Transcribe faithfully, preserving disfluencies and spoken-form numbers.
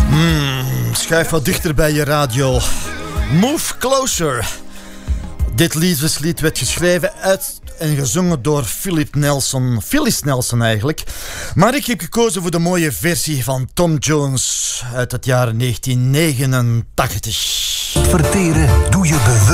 Hmm, schuif wat dichter bij je radio. Move Closer. Dit liefdeslied werd geschreven uit en gezongen door Philip Nelson. Phyllis Nelson eigenlijk. Maar ik heb gekozen voor de mooie versie van Tom Jones uit het jaar negentien negenentachtig. Verteren doe je bewust.